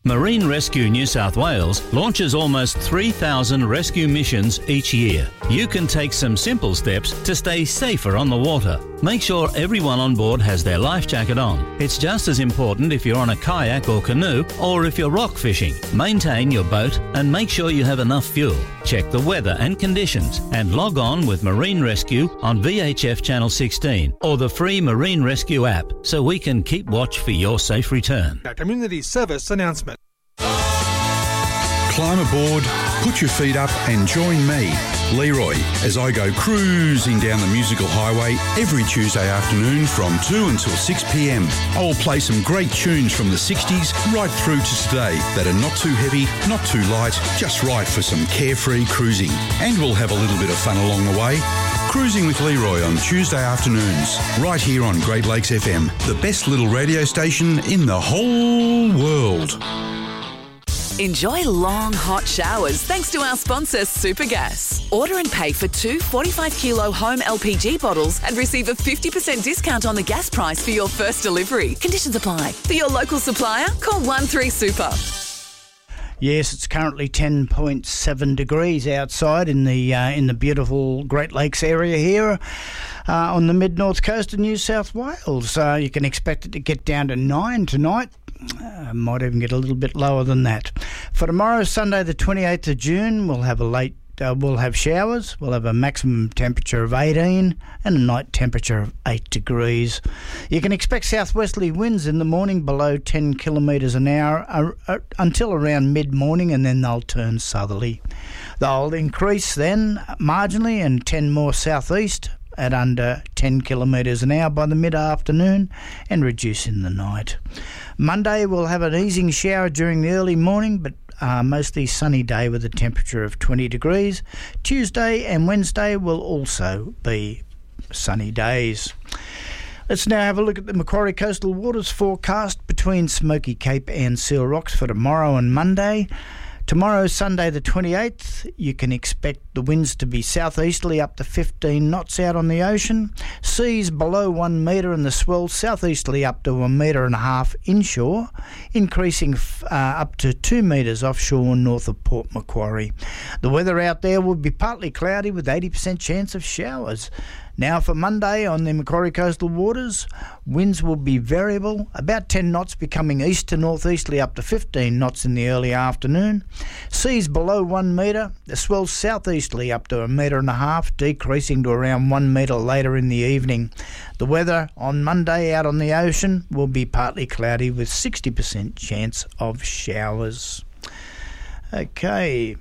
Marine Rescue New South Wales launches almost 3,000 rescue missions each year. You can take some simple steps to stay safer on the water. Make sure everyone on board has their life jacket on. It's just as important if you're on a kayak or canoe or if you're rock fishing. Maintain your boat and make sure you have enough fuel. Check the weather and conditions and log on with Marine Rescue on VHF Channel 16 or the free Marine Rescue app so we can keep watch for your safe return. A community service announcement. Climb aboard, put your feet up and join me, Leroy, as I go cruising down the musical highway every Tuesday afternoon from 2 until 6 p.m. I will play some great tunes from the 60s right through to today that are not too heavy, not too light, just right for some carefree cruising. And we'll have a little bit of fun along the way. Cruising with Leroy on Tuesday afternoons, right here on Great Lakes FM, the best little radio station in the whole world. Enjoy long, hot showers thanks to our sponsor, Supergas. Order and pay for 2 45-kilo home LPG bottles and receive a 50% discount on the gas price for your first delivery. Conditions apply. For your local supplier, call 13Super. Yes, it's currently 10.7 degrees outside in the beautiful Great Lakes area here on the mid-north coast of New South Wales. You can expect it to get down to 9 tonight. Might even get a little bit lower than that. For tomorrow, Sunday the 28th of June, we'll have showers. We'll have a maximum temperature of 18 and a night temperature of 8 degrees. You can expect southwesterly winds in the morning below 10 kilometres an hour until around mid-morning, and then they'll turn southerly. They'll increase then marginally and tend more southeast at under 10 kilometres an hour by the mid-afternoon and reduce in the night. Monday we'll have an easing shower during the early morning, but mostly sunny day with a temperature of 20 degrees. Tuesday and Wednesday will also be sunny days. Let's now have a look at the Macquarie Coastal Waters forecast between Smoky Cape and Seal Rocks for tomorrow and Monday. Tomorrow, Sunday the 28th, you can expect the winds to be southeasterly up to 15 knots out on the ocean, seas below 1 metre and the swell southeasterly up to 1.5 metres inshore, increasing up to 2 metres offshore north of Port Macquarie. The weather out there will be partly cloudy with 80% chance of showers. Now for Monday on the Macquarie Coastal Waters, winds will be variable, about 10 knots becoming east to northeasterly up to 15 knots in the early afternoon. Seas below 1 metre, the swell southeasterly up to 1.5 metres, decreasing to around 1 metre later in the evening. The weather on Monday out on the ocean will be partly cloudy with 60% chance of showers. Okay.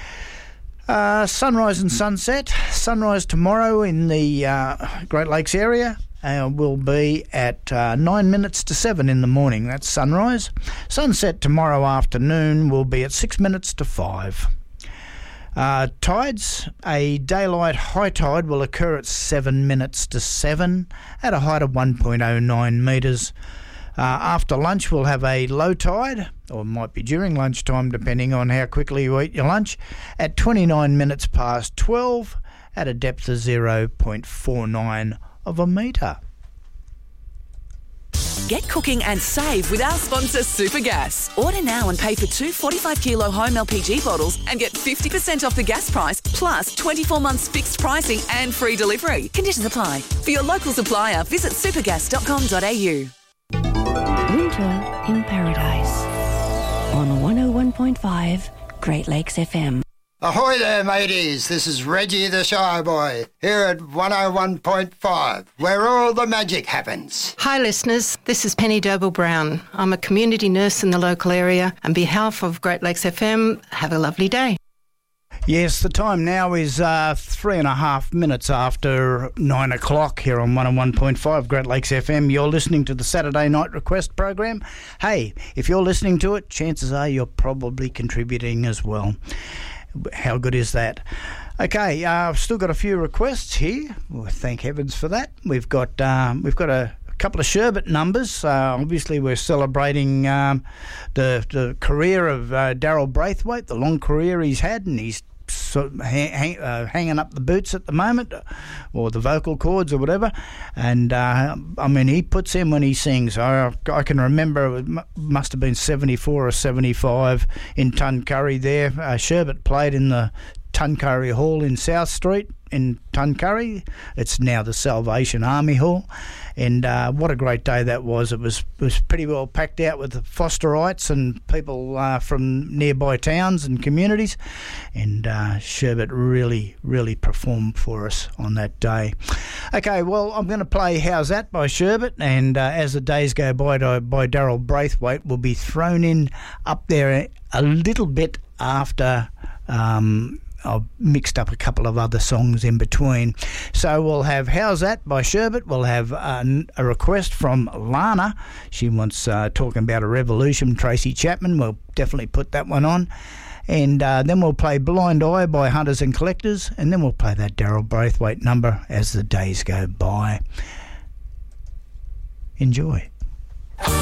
Sunrise and sunset. Sunrise tomorrow in the Great Lakes area will be at 9 minutes to 7 in the morning. That's sunrise. Sunset tomorrow afternoon will be at 6 minutes to 5. Tides. A daylight high tide will occur at 7 minutes to 7 at a height of 1.09 metres. After lunch, we'll have a low tide, or it might be during lunchtime, depending on how quickly you eat your lunch, at 29 minutes past 12 at a depth of 0.49 of a metre. Get cooking and save with our sponsor, Supergas. Order now and pay for 2 45-kilo home LPG bottles and get 50% off the gas price, plus 24 months fixed pricing and free delivery. Conditions apply. For your local supplier, visit supergas.com.au. Winter in Paradise on 101.5 Great Lakes FM. Ahoy there, mateys. This is Reggie the Shy Boy here at 101.5, where all the magic happens. Hi, listeners. This is Penny Doble-Brown. I'm a community nurse in the local area. On behalf of Great Lakes FM, have a lovely day. Yes, the time now is 3.5 minutes after 9 o'clock here on 101.5 Great Lakes FM. You're listening to the Saturday Night Request program. Hey, if you're listening to it, chances are you're probably contributing as well. How good is that? Okay, I've still got a few requests here. Well, thank heavens for that. We've got a couple of sherbet numbers. Obviously, we're celebrating the career of Daryl Braithwaite, the long career he's had, and he's sort of hanging up the boots at the moment, or the vocal cords or whatever. And I mean, he puts in when he sings. I can remember it must have been 74 or 75 in Tuncurry there. Sherbet played in the Tuncurry Hall in South Street in Tuncurry. It's now the Salvation Army Hall, and what a great day that was. It was pretty well packed out with Fosterites and people from nearby towns and communities, and Sherbet really performed for us on that day. Okay, well, I'm going to play How's That by Sherbet, and As the Days Go By Daryl Braithwaite will be thrown in up there a little bit after I've mixed up a couple of other songs in between. So we'll have How's That by Sherbet. We'll have a request from Lana. She wants talking about a revolution, Tracy Chapman. We'll definitely put that one on. And then we'll play Blind Eye by Hunters and Collectors. And then we'll play that Daryl Braithwaite number, As the Days Go By. Enjoy.